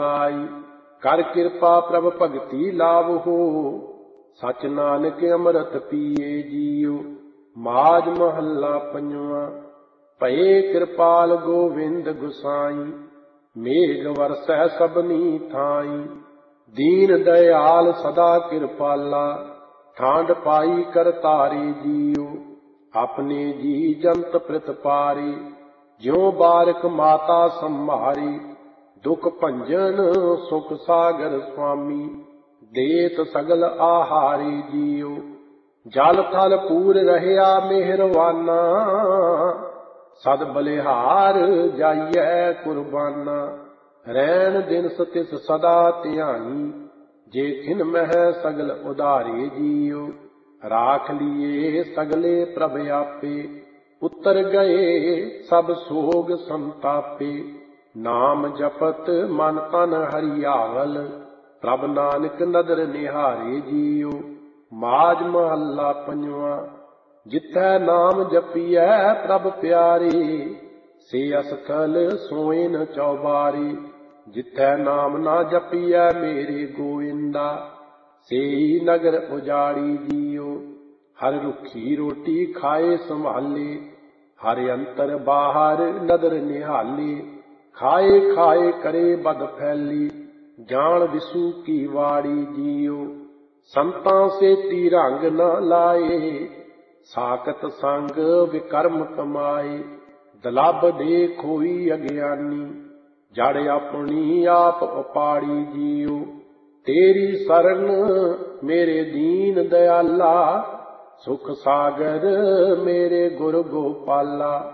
आई। कर कृपा प्रभ भगति लावहो, सच नानक अमृत पिए जियो। माज महला पंजवा। भये कृपाल गोविंद गुसाई, मेघ वरसै सबनी थाई। दीन दयाल सदा कृपाला, ठांड पाई करतारे जियो। अपने जी जंत प्रतिपारे, ज्यों बारक माता संभारी। दुख भंजन सुख सागर स्वामी, देत सगल आहारी जियो। जल थल पूर रहया मेहरवाना, सद बलिहार जाइए कुर्बाना। रैन दिन सतिस सदा ध्यानी, जे खिन मह सगल उधारे जियो। राख लिए सगले प्रभ आपे, उतर गए सब सोग संतापे। नाम जपत मन तन हरियावल, प्रभ नानक नदर निहारे जियो। माज महला पंजवा। जिथै नाम जपिए प्रभ प्यारे, से असथल सोए न चौबारे। जिथै नाम ना जपिए मेरे गोविंदा, सेई नगर उजाड़ी जियो। हर रुखी रोटी खाए संभाले, हर अंतर बाहर नदर निहाले। खाए खाए करे बद फैली, जान विसु की वाड़ी जियो। संतां से तिरंग न लाए, साकत संग विकर्म कमाए। दलब दे खोई अज्ञानी, जड़ अपनी आप उपाड़ी जियो। तेरी शरण मेरे दीन दयाला, सुख सागर मेरे गुर गोपाला।